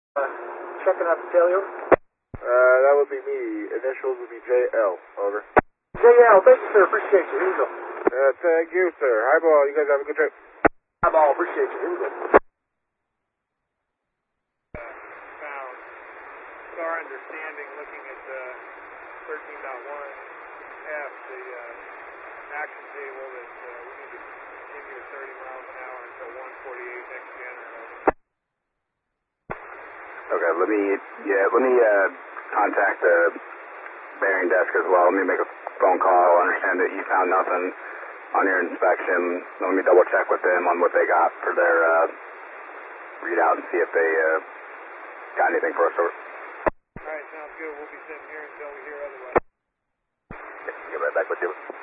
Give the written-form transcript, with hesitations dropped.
Checking out the failure. That would be me. Initials would be JL. Over. JL, thank you, sir. Appreciate you. Here we go. Thank you, sir. Highball, you guys have a good trip. Highball, appreciate you. Here we go. Found. It's our understanding, looking at 13.1F, the action table, that we need to continue at 30 miles an hour until 148 next January. Okay, let me contact the bearing desk as well. Let me make a phone call. I understand that you found nothing on your inspection. Let me double check with them on what they got for their readout and see if they got anything for us. All right, sounds good. We'll be sitting here until we hear otherwise. Okay, get right back with you.